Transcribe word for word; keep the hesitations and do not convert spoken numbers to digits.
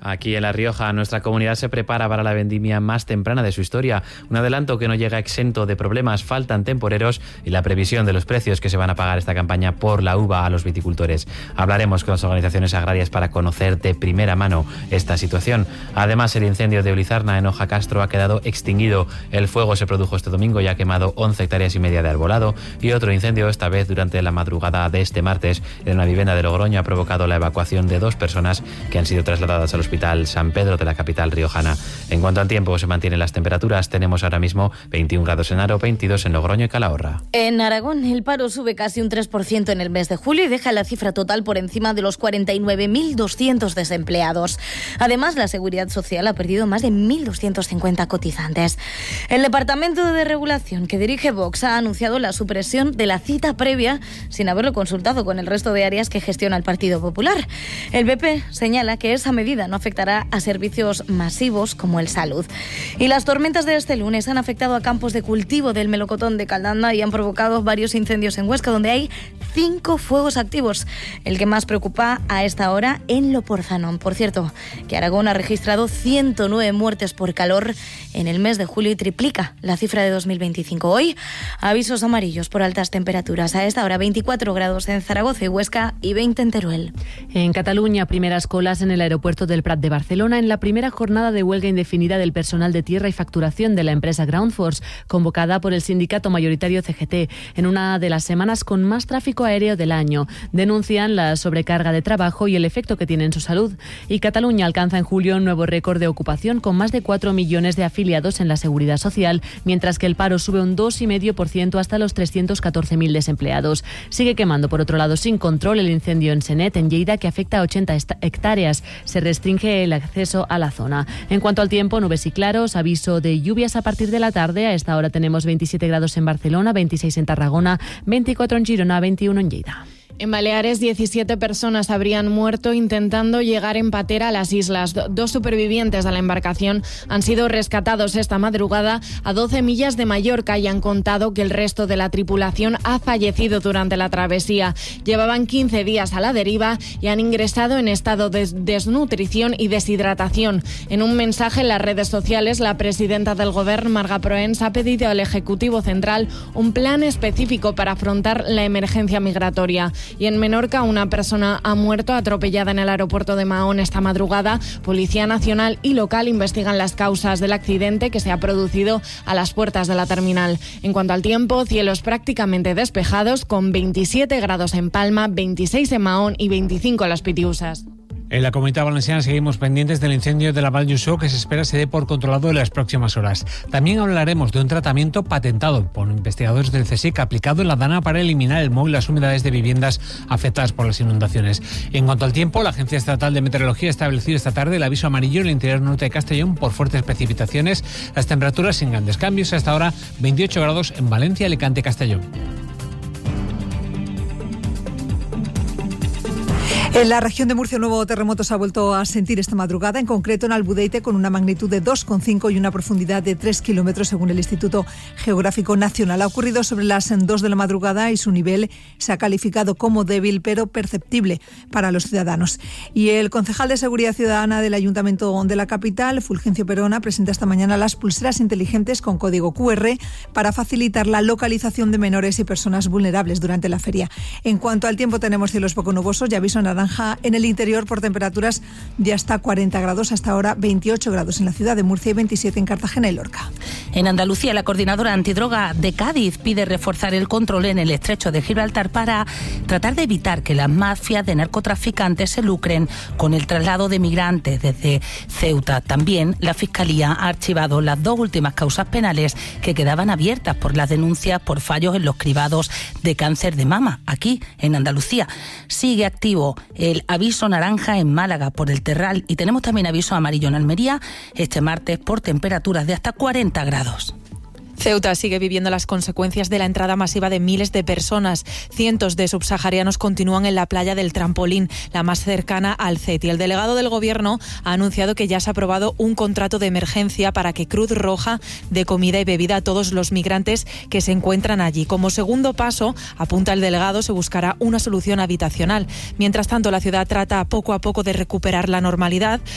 Aquí en La Rioja, nuestra comunidad se prepara para la vendimia más temprana de su historia. Un adelanto que no llega exento de problemas, faltan temporeros y la previsión de los precios que se van a pagar esta campaña por la uva a los viticultores. Hablaremos con las organizaciones agrarias para conocer de primera mano esta situación. Además, el incendio de Olizarna en Ojacastro ha quedado extinguido. El fuego se produjo este domingo y ha quemado once hectáreas y media de arbolado, y otro incendio, esta vez durante la madrugada de este martes, en una vivienda de Logroño, ha provocado la evacuación de dos personas que han sido trasladadas al Hospital San Pedro de la capital riojana. En cuanto al tiempo, se mantienen las temperaturas. Tenemos ahora mismo veintiún grados en Haro, veintidós en Logroño y Calahorra. En Aragón, el paro sube casi un tres por ciento en el mes de julio y deja la cifra total por encima de los cuarenta y nueve mil doscientos desempleados. Además, la Seguridad Social ha perdido más de mil doscientos cincuenta cotizantes. El Departamento de Regulación que dirige Vox ha anunciado la supresión de la cita previa sin haberlo consultado con el resto de áreas que gestiona el Partido Popular. El B P señala que esa medida no afectará a servicios masivos como el salud. Y las tormentas de este lunes han afectado a campos de cultivo del melocotón de Caldanda y han provocado varios incendios en Huesca, donde hay cinco fuegos activos. El que más preocupa a esta hora en Loporzano. Por cierto, que Aragón ha registrado ciento nueve muertes por calor en el mes de julio y triplica la cifra de dos mil veinticinco. Hoy, avisos amarillos por altas temperaturas. A esta hora, veinticuatro grados en Zaragoza y Huesca y veinte en Teruel. En Cataluña, primeras colas en el aeropuerto del Prat de Barcelona en la primera jornada de huelga indefinida del personal de tierra y facturación de la empresa Groundforce, convocada por el sindicato mayoritario C G T, en una de las semanas con más tráfico aéreo del año. Denuncian la sobrecarga de trabajo y el efecto que tiene en su salud. Y Cataluña alcanza en julio un nuevo récord de ocupación con más de cuatro millones de afiliados en la Seguridad Social, mientras que el paro sube un dos coma cinco por ciento hasta los trescientos catorce mil desempleados. Sigue quemando, por otro lado, sin control el incendio en Senet, en Lleida, que afecta a ochenta hectáreas. Se restringe el acceso a la zona. En cuanto al tiempo, nubes y claros, aviso de lluvias a partir de la tarde. A esta hora tenemos veintisiete grados en Barcelona, veintiséis en Tarragona, veinticuatro en Girona, veintiuno en Lleida. En Baleares, diecisiete personas habrían muerto intentando llegar en patera a las islas. Dos supervivientes de la embarcación han sido rescatados esta madrugada a doce millas de Mallorca y han contado que el resto de la tripulación ha fallecido durante la travesía. Llevaban quince días a la deriva y han ingresado en estado de desnutrición y deshidratación. En un mensaje en las redes sociales, la presidenta del Gobierno, Marga Proens, ha pedido al Ejecutivo Central un plan específico para afrontar la emergencia migratoria. Y en Menorca, una persona ha muerto atropellada en el aeropuerto de Mahón esta madrugada. Policía Nacional y local investigan las causas del accidente que se ha producido a las puertas de la terminal. En cuanto al tiempo, cielos prácticamente despejados con veintisiete grados en Palma, veintiséis en Mahón y veinticinco en Las Pitiusas. En la Comunidad Valenciana seguimos pendientes del incendio de la Val d'Uixó, que se espera se dé por controlado en las próximas horas. También hablaremos de un tratamiento patentado por investigadores del CSIC aplicado en la Dana para eliminar el moho y las humedades de viviendas afectadas por las inundaciones. En cuanto al tiempo, la Agencia Estatal de Meteorología ha establecido esta tarde el aviso amarillo en el interior norte de Castellón por fuertes precipitaciones. Las temperaturas sin grandes cambios. Hasta ahora veintiocho grados en Valencia, Alicante y Castellón. En la región de Murcia, un nuevo terremoto se ha vuelto a sentir esta madrugada, en concreto en Albudeite, con una magnitud de dos coma cinco y una profundidad de tres kilómetros, según el Instituto Geográfico Nacional. Ha ocurrido sobre las dos de la madrugada y su nivel se ha calificado como débil, pero perceptible para los ciudadanos. Y el concejal de Seguridad Ciudadana del Ayuntamiento de la capital, Fulgencio Perona, presenta esta mañana las pulseras inteligentes con código cu erre para facilitar la localización de menores y personas vulnerables durante la feria. En cuanto al tiempo, tenemos cielos poco nubosos y aviso naranja en el interior por temperaturas de hasta cuarenta grados, hasta ahora veintiocho grados en la ciudad de Murcia y veintisiete en Cartagena y Lorca. En Andalucía, la Coordinadora Antidroga de Cádiz pide reforzar el control en el estrecho de Gibraltar para tratar de evitar que las mafias de narcotraficantes se lucren con el traslado de migrantes desde Ceuta. También la Fiscalía ha archivado las dos últimas causas penales que quedaban abiertas por las denuncias por fallos en los cribados de cáncer de mama, aquí en Andalucía. Sigue activo el aviso naranja en Málaga por el terral y tenemos también aviso amarillo en Almería este martes por temperaturas de hasta cuarenta grados. Ceuta sigue viviendo las consecuencias de la entrada masiva de miles de personas. Cientos de subsaharianos continúan en la playa del Trampolín, la más cercana al C E T. Y el delegado del Gobierno ha anunciado que ya se ha aprobado un contrato de emergencia para que Cruz Roja dé comida y bebida a todos los migrantes que se encuentran allí. Como segundo paso, apunta el delegado, se buscará una solución habitacional. Mientras tanto, la ciudad trata poco a poco de recuperar la normalidad.